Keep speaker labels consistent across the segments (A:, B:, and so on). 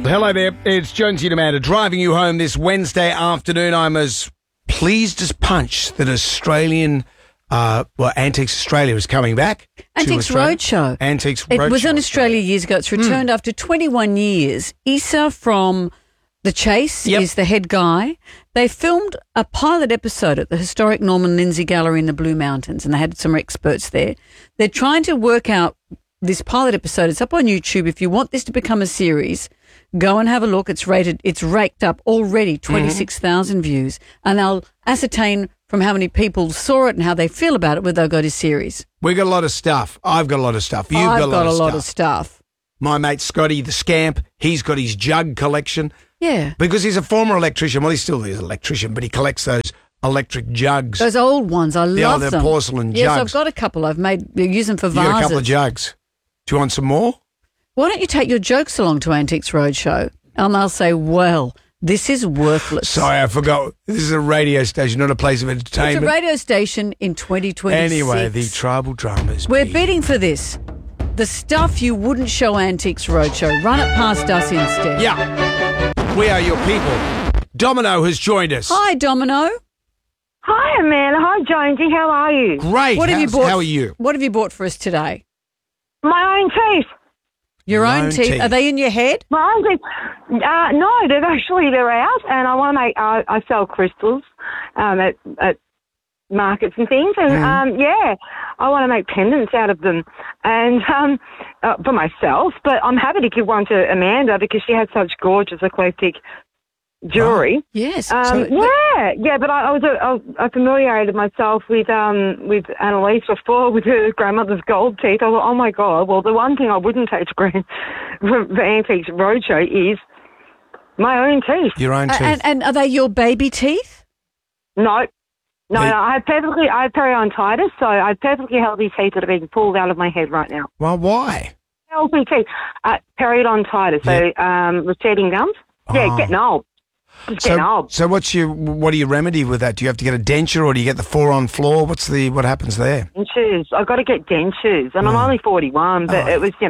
A: Hello there, it's Jonesy and Amanda driving you home this Wednesday afternoon. I'm as pleased as punch that Antiques Australia is coming back.
B: Antiques Roadshow.
A: Antiques Roadshow.
B: It was in Australia years ago. It's returned after 21 years. Issa from The Chase is the head guy. They filmed a pilot episode at the historic Norman Lindsay Gallery in the Blue Mountains, and they had some experts there. They're trying to work out this pilot episode. It's up on YouTube. If you want this to become a series, go and have a look. It's raked up already 26,000 views, and they'll ascertain from how many people saw it and how they feel about it whether they'll go to series.
A: We got a lot of stuff. I've got a lot of stuff. You've got a lot of stuff. My mate Scotty, the scamp, he's got his jug collection.
B: Yeah.
A: Because he's a former electrician. Well, he still is an electrician, but he collects those electric jugs.
B: Those old ones. I love them.
A: They're porcelain jugs.
B: Yes, I've got a couple. They use them for vases.
A: You got a couple of jugs. Do you want some more?
B: Why don't you take your jokes along to Antiques Roadshow? And they'll say, well, this is worthless.
A: Sorry, I forgot. This is a radio station, not a place of entertainment.
B: It's a radio station in 2026.
A: Anyway, the tribal dramas.
B: We're bidding for this. The stuff you wouldn't show Antiques Roadshow. Run it past us instead.
A: Yeah. We are your people. Domino has joined us.
B: Hi, Domino.
C: Hi, Amanda. Hi, Jonesy. How are you?
A: Great.
B: What have you bought?
A: How are you?
B: What have you bought for us today?
C: My own teeth.
B: Your own teeth. Are they in your head?
C: My own teeth. No, they're out, and I want to make. I sell crystals at markets and things, and I want to make pendants out of them, and for myself. But I'm happy to give one to Amanda because she has such gorgeous eclectic jewelry.
B: Oh, yes.
C: But I familiarised myself with Annalise before with her grandmother's gold teeth. I thought, oh my God! Well, the one thing I wouldn't take to for Antiques Roadshow is my own teeth.
A: Your own teeth.
B: And are they your baby teeth?
C: No. I have periodontitis, so I have perfectly healthy teeth that are being pulled out of my head right now.
A: Well, why?
C: Healthy teeth. Periodontitis, so receding gums. Yeah, getting old.
A: So what do you remedy with that? Do you have to get a denture or do you get the 4-on floor? What happens there?
C: Dentures. I've got to get dentures, and I'm only 41, but it was,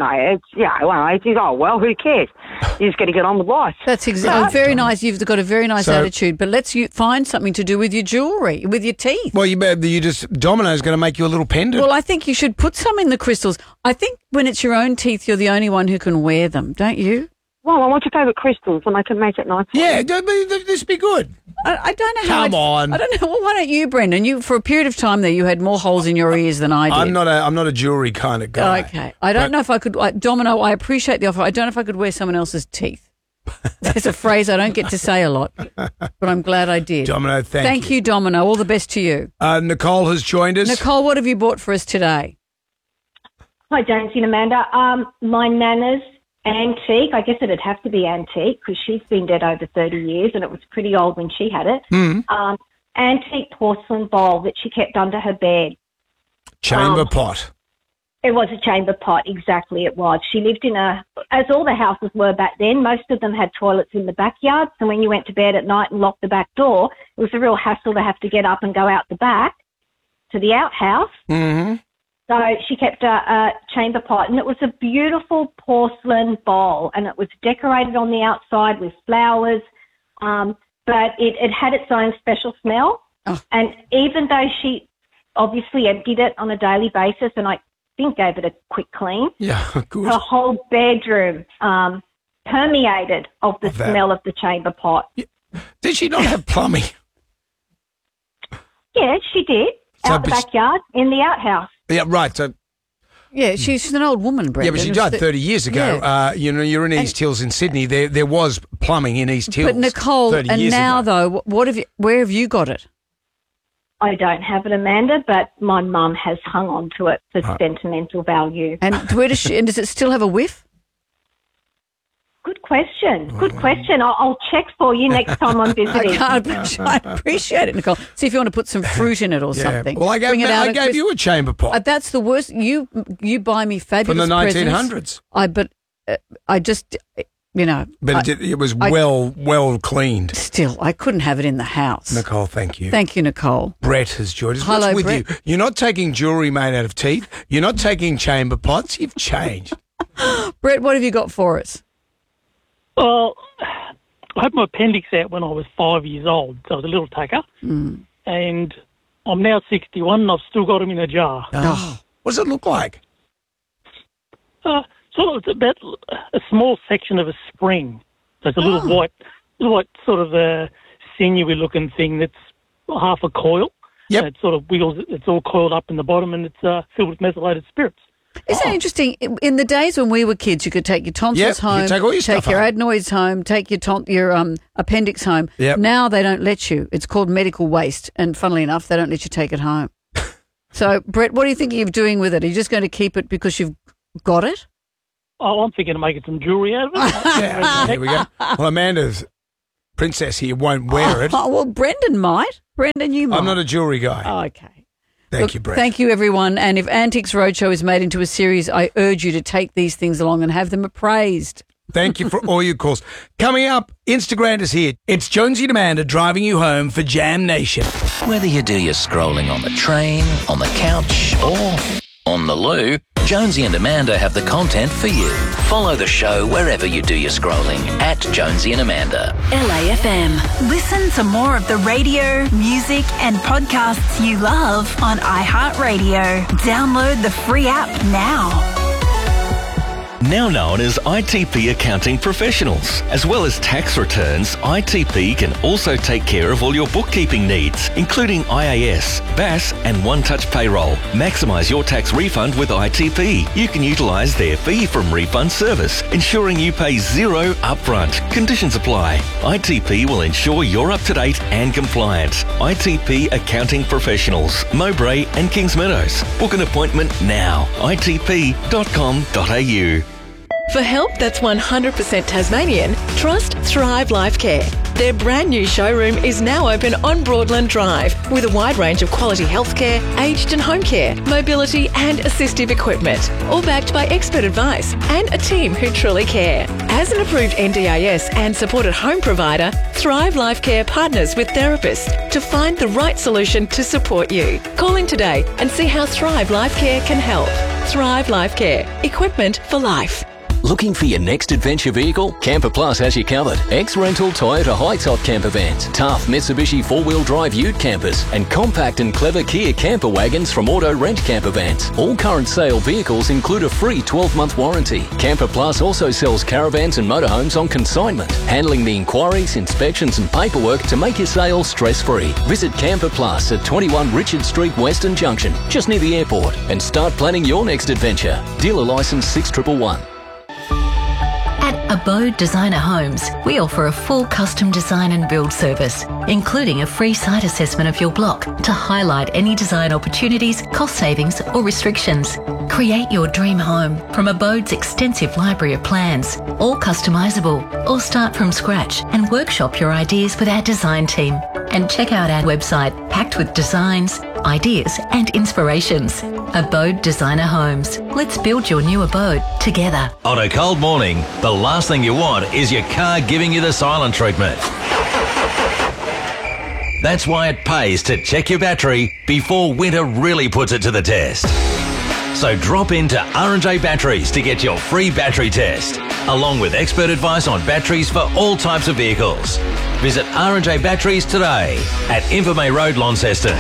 C: well, who cares? You just got to get on with life.
B: That's very nice. You've got a very nice attitude, but let's find something to do with your jewellery, with your teeth.
A: Well, Domino's going to make you a little pendant.
B: Well, I think you should put some in the crystals. I think when it's your own teeth, you're the only one who can wear them, don't you?
C: Well, I want your favourite crystals, and I can make it nice.
A: Yeah, this would be good.
B: I don't know how.
A: Come on.
B: I don't know. Well, why don't you, Brendan? You, for a period of time there, you had more holes in your ears than I did.
A: I'm not a jewellery kind of guy.
B: Okay. I don't know if I could. Domino, I appreciate the offer. I don't know if I could wear someone else's teeth. There's a phrase I don't get to say a lot, but I'm glad I did.
A: Domino,
B: thank you, Domino. All the best to you.
A: Nicole has joined us.
B: Nicole, what have you bought for us today?
D: Hi, Jonesy and Amanda. My nana's antique, I guess it'd have to be antique because she's been dead over 30 years and it was pretty old when she had it. Antique porcelain bowl that she kept under her bed.
A: Chamber pot.
D: It was a chamber pot, exactly it was. She lived as all the houses were back then, most of them had toilets in the backyard, so when you went to bed at night and locked the back door, it was a real hassle to have to get up and go out the back to the outhouse.
A: Mm-hmm.
D: So she kept a chamber pot, and it was a beautiful porcelain bowl, and it was decorated on the outside with flowers, but it had its own special smell. Oh. And even though she obviously emptied it on a daily basis, and I think gave it a quick clean,
A: good.
D: Her whole bedroom permeated of the smell of the chamber pot.
A: Yeah. Did she not have plumbing?
D: Yeah, she did. Out the backyard, in the outhouse.
A: Yeah, right. So,
B: yeah, she's an old woman, Brendan.
A: Yeah, but she died 30 years ago. Yeah. You're in East Hills in Sydney. There was plumbing in East Hills.
B: But Nicole, and now though, where have you got it?
D: I don't have it, Amanda, but my mum has hung on to it for sentimental value.
B: And where does she? And does it still have a whiff?
D: Good question. Good question. I'll check for you next time I'm visiting.
B: I appreciate it, Nicole. See if you want to put some fruit in it or something.
A: Well, I gave you a chamber pot.
B: That's the worst. You buy me fabulous
A: from the 1900s.
B: Presents. I just, you know.
A: But it was well cleaned.
B: Still, I couldn't have it in the house.
A: Nicole, thank you.
B: Thank you, Nicole.
A: Brett has joined us.
B: Hello,
A: What's
B: Brett.
A: with you? You're not taking jewellery made out of teeth. You're not taking chamber pots. You've changed.
B: Brett, what have you got for us?
E: Well, I had my appendix out when I was 5 years old, so I was a little taker. And I'm now 61 and I've still got them in a jar.
A: Oh. What does it look like?
E: Sort of, it's about a small section of a spring. So it's a little white sort of sinewy-looking thing that's half a coil.
A: Yep.
E: And it sort of wiggles. It's all coiled up in the bottom, and it's filled with methylated spirits.
B: Isn't it interesting? In the days when we were kids, you could take your tonsils home,
A: you take all your stuff
B: your
A: home.
B: adenoids home, take your appendix home.
A: Yep.
B: Now they don't let you. It's called medical waste, and funnily enough, they don't let you take it home. So, Brett, what are you thinking of doing with it? Are you just going to keep it because you've got it?
E: Oh, I'm thinking of making some jewellery out of it.
A: Yeah, here we go. Well, Amanda's princess here won't wear it.
B: Oh, well, Brendan might. Brendan, you might.
A: I'm not a jewellery guy.
B: Oh, okay.
A: Thank you, Brett.
B: Thank you, everyone. And if Antiques Roadshow is made into a series, I urge you to take these things along and have them appraised.
A: Thank you for all your calls. Coming up, Instagram is here. It's Jonesy and Amanda driving you home for Jam Nation.
F: Whether you do your scrolling on the train, on the couch, or on the loo, Jonesy and Amanda have the content for you. Follow the show wherever you do your scrolling at Jonesy and Amanda.
G: LAFM. Listen to more of the radio, music and podcasts you love on iHeartRadio. Download the free app now.
H: Now known as ITP Accounting Professionals. As well as tax returns, ITP can also take care of all your bookkeeping needs, including IAS, BAS and One-Touch Payroll. Maximise your tax refund with ITP. You can utilise their fee from refund service, ensuring you pay zero upfront. Conditions apply. ITP will ensure you're up to date and compliant. ITP Accounting Professionals, Mowbray and Kings Meadows. Book an appointment now. itp.com.au.
I: For help that's 100% Tasmanian, trust Thrive Life Care. Their brand new showroom is now open on Broadland Drive with a wide range of quality healthcare, aged and home care, mobility and assistive equipment, all backed by expert advice and a team who truly care. As an approved NDIS and supported home provider, Thrive Life Care partners with therapists to find the right solution to support you. Call in today and see how Thrive Life Care can help. Thrive Life Care. Equipment for life.
F: Looking for your next adventure vehicle? Camper Plus has you covered. Ex-Rental Toyota Hi-Top camper vans, tough Mitsubishi 4-wheel drive ute campers, and compact and clever Kia camper wagons from Auto Rent Camper Vans. All current sale vehicles include a free 12-month warranty. Camper Plus also sells caravans and motorhomes on consignment, handling the inquiries, inspections and paperwork to make your sale stress-free. Visit Camper Plus at 21 Richard Street, Western Junction, just near the airport, and start planning your next adventure. Dealer license 6111.
G: At Abode Designer Homes, we offer a full custom design and build service, including a free site assessment of your block to highlight any design opportunities, cost savings or restrictions. Create your dream home from Abode's extensive library of plans, all customisable, or start from scratch and workshop your ideas with our design team. And check out our website packed with designs, ideas and inspirations. Abode Designer Homes. Let's build your new abode together.
J: On a cold morning, the last thing you want is your car giving you the silent treatment. That's why it pays to check your battery before winter really puts it to the test. So drop into R&J Batteries to get your free battery test, along with expert advice on batteries for all types of vehicles. Visit R&J Batteries today at Invermay Road, Launceston.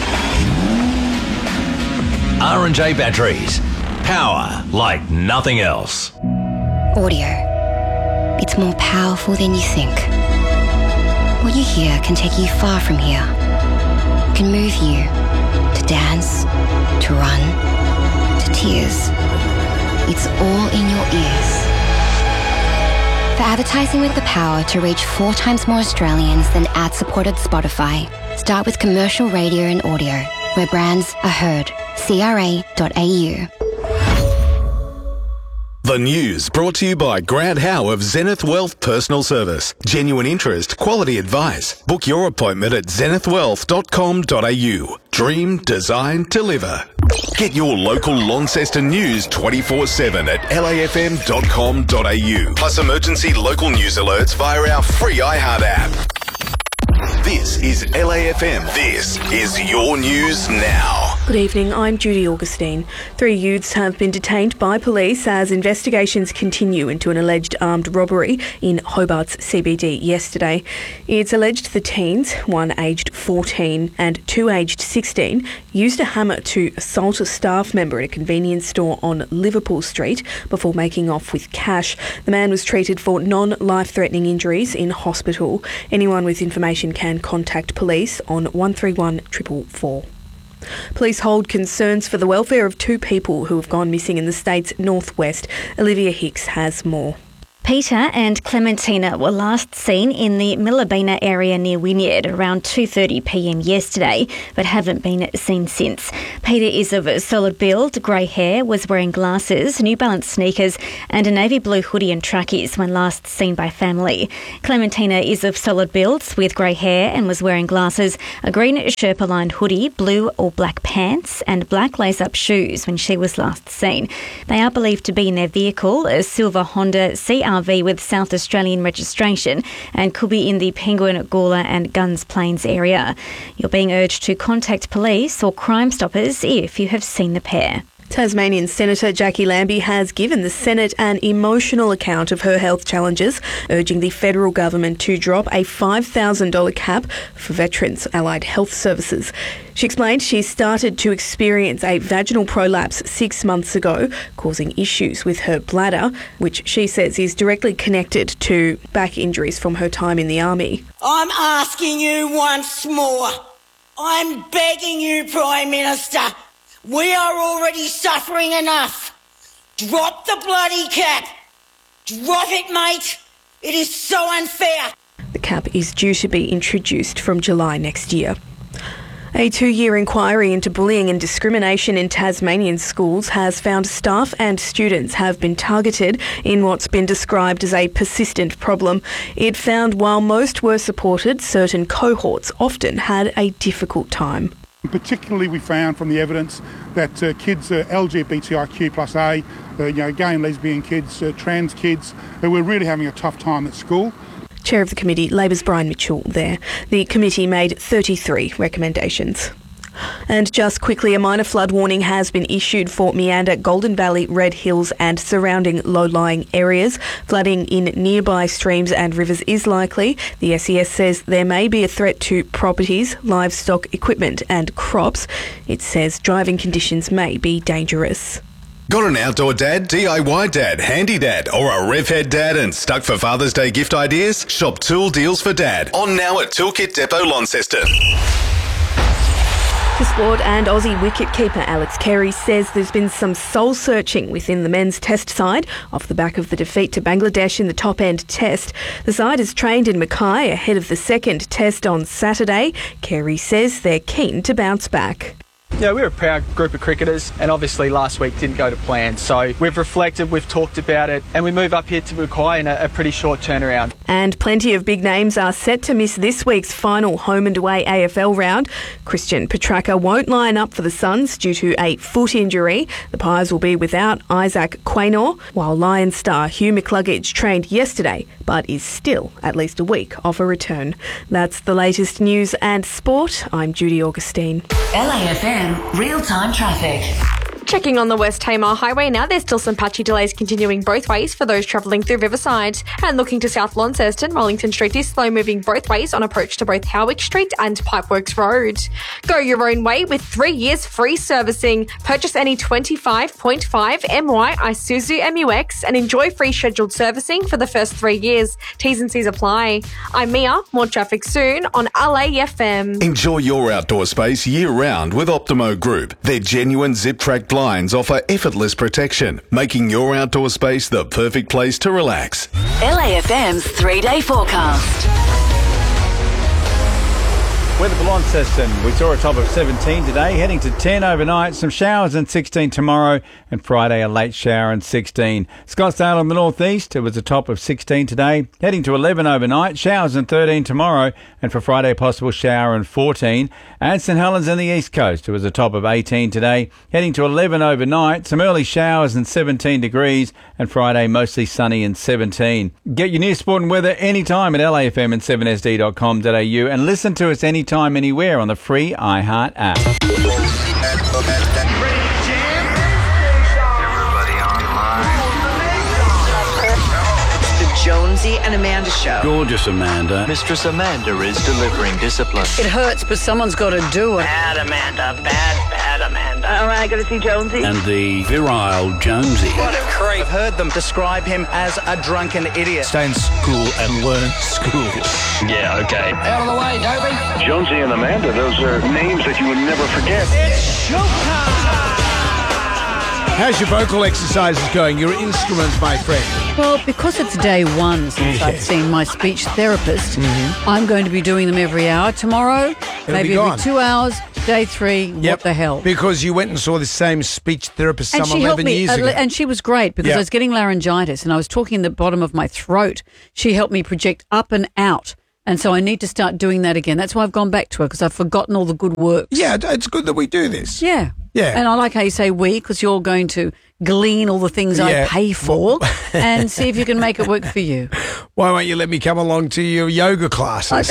J: R&J Batteries. Power like nothing else.
K: Audio. It's more powerful than you think. What you hear can take you far from here. It can move you to dance, to run, to tears. It's all in your ears. For advertising with the power to reach 4 times more Australians than ad-supported Spotify, start with commercial radio and audio, where brands are heard. CRA.au.
L: The news brought to you by Grant Howe of Zenith Wealth Personal Service. Genuine interest, quality advice. Book your appointment at zenithwealth.com.au. Dream, design, deliver. Get your local Launceston news 24/7 at lafm.com.au. Plus emergency local news alerts via our free iHeart app. This is LAFM. This is your news now.
M: Good evening, I'm Judy Augustine. 3 youths have been detained by police as investigations continue into an alleged armed robbery in Hobart's CBD yesterday. It's alleged the teens, one aged 14 and two aged 16, used a hammer to assault a staff member at a convenience store on Liverpool Street before making off with cash. The man was treated for non-life-threatening injuries in hospital. Anyone with information can contact police on 131 444. Police hold concerns for the welfare of 2 people who have gone missing in the state's northwest. Olivia Hicks has more.
N: Peter and Clementina were last seen in the Millabina area near Wynyard around 2:30pm yesterday, but haven't been seen since. Peter is of a solid build, grey hair, was wearing glasses, New Balance sneakers and a navy blue hoodie and trackies when last seen by family. Clementina is of solid builds with grey hair and was wearing glasses, a green Sherpa-lined hoodie, blue or black pants and black lace-up shoes when she was last seen. They are believed to be in their vehicle, a silver Honda CRV with South Australian registration, and could be in the Penguin, Gawler and Guns Plains area. You're being urged to contact police or Crime Stoppers if you have seen the pair.
M: Tasmanian Senator Jackie Lambie has given the Senate an emotional account of her health challenges, urging the federal government to drop a $5,000 cap for veterans' allied health services. She explained she started to experience a vaginal prolapse 6 months ago, causing issues with her bladder, which she says is directly connected to back injuries from her time in the army.
O: I'm asking you once more. I'm begging you, Prime Minister. We are already suffering enough. Drop the bloody cap. Drop it, mate. It is so unfair.
M: The cap is due to be introduced from July next year. A 2-year inquiry into bullying and discrimination in Tasmanian schools has found staff and students have been targeted in what's been described as a persistent problem. It found while most were supported, certain cohorts often had a difficult time.
P: Particularly, we found from the evidence that kids, LGBTIQ plus A, gay and lesbian kids, trans kids, who were really having a tough time at school.
M: Chair of the committee, Labor's Brian Mitchell there. The committee made 33 recommendations. And just quickly, a minor flood warning has been issued for Meander, Golden Valley, Red Hills and surrounding low-lying areas. Flooding in nearby streams and rivers is likely. The SES says there may be a threat to properties, livestock, equipment and crops. It says driving conditions may be dangerous.
L: Got an outdoor dad, DIY dad, handy dad, or a revhead dad and stuck for Father's Day gift ideas? Shop Tool Deals for Dad. On now at Toolkit Depot, Launceston.
M: To sport, and Aussie wicketkeeper Alex Carey says there's been some soul-searching within the men's test side off the back of the defeat to Bangladesh in the top-end test. The side is trained in Mackay ahead of the second test on Saturday. Carey says they're keen to bounce back.
Q: Yeah, we're a proud group of cricketers, and obviously last week didn't go to plan. So we've reflected, we've talked about it, and we move up here to Mackay in a pretty short turnaround.
M: And plenty of big names are set to miss this week's final home and away AFL round. Christian Petracca won't line up for the Suns due to a foot injury. The Pies will be without Isaac Quaynor, while Lion star Hugh McCluggage trained yesterday, but is still at least a week off a return. That's the latest news and sport. I'm Judy Augustine.
R: LAFM real-time traffic.
S: Checking on the West Tamar Highway now, there's still some patchy delays continuing both ways for those travelling through Riverside. And looking to South Launceston, Rollington Street is slow moving both ways on approach to both Howick Street and Pipeworks Road. Go your own way with 3 years free servicing. Purchase any 25.5 MY Isuzu MUX and enjoy free scheduled servicing for the first 3 years. T's and C's apply. I'm Mia. More traffic soon on LAFM.
L: Enjoy your outdoor space year-round with Optimo Group. Their genuine zip-track blinds offer effortless protection, making your outdoor space the perfect place to relax.
R: LAFM's 3-day forecast.
T: Weather for Launceston. We saw a top of 17 today, heading to 10 overnight, some showers and 16 tomorrow, and Friday a late shower and 16. Scottsdale in the northeast, it was a top of 16 today, heading to 11 overnight, showers and 13 tomorrow, and for Friday possible shower and 14. And St Helens in the east coast, it was a top of 18 today, heading to 11 overnight, some early showers and 17 degrees, and Friday mostly sunny and 17. Get your news, sport and weather anytime at LAFM and 7sd.com.au and listen to us anytime, anywhere on the free iHeart app.
U: The Jonesy and Amanda Show.
V: Gorgeous Amanda.
W: Mistress Amanda is delivering discipline.
B: It hurts, but someone's got to do it.
U: Bad Amanda. Bad Amanda. All right, got to see Jonesy.
V: And the virile Jonesy.
U: What a creep.
X: I've heard them describe him as a drunken idiot.
W: Stay in school and learn school. Yeah, okay.
U: Out of the way, Dobie.
Y: Jonesy and Amanda, those are names that you would never forget.
U: It's showtime.
A: How's your vocal exercises going? Your instruments, my friend.
B: Well, because it's day one since I've seen my speech therapist, I'm going to be doing them every hour. Tomorrow, maybe every 2 hours. Day 3, what the hell?
A: Because you went and saw the same speech therapist
B: And
A: some
B: she helped
A: 11
B: me,
A: years ago.
B: and she was great because I was getting laryngitis and I was talking in the bottom of my throat. She helped me project up and out. And so I need to start doing that again. That's why I've gone back to her because I've forgotten all the good work.
A: Yeah, it's good that we do this.
B: Yeah.
A: Yeah.
B: And I like how you say we because you're going to glean all the things I pay for and see if you can make it work for you.
A: Why won't you let me come along to your yoga classes?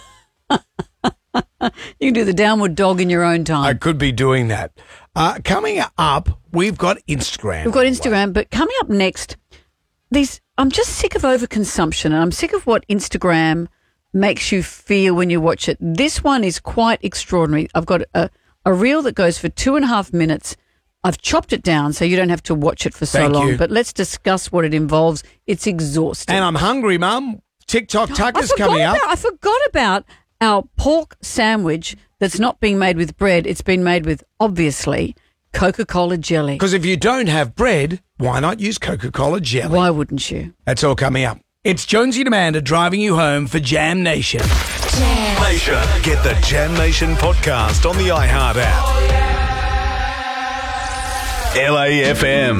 B: You can do the downward dog in your own time.
A: I could be doing that. Coming up, we've got Instagram.
B: We've got Instagram, but coming up next, I'm just sick of overconsumption and I'm sick of what Instagram makes you feel when you watch it. This one is quite extraordinary. I've got a reel that goes for 2.5 minutes. I've chopped it down so you don't have to watch it for so long, but let's discuss what it involves. It's exhausting.
A: And I'm hungry, Mum. TikTok Tucker's coming up.
B: I forgot about our pork sandwich that's not being made with bread. It's been made with, obviously, Coca-Cola jelly.
A: Because if you don't have bread, why not use Coca-Cola jelly?
B: Why wouldn't you?
A: That's all coming up. It's Jonesy and Amanda driving you home for Jam Nation.
L: Jam Nation. Get the Jam Nation podcast on the iHeart app. LAFM.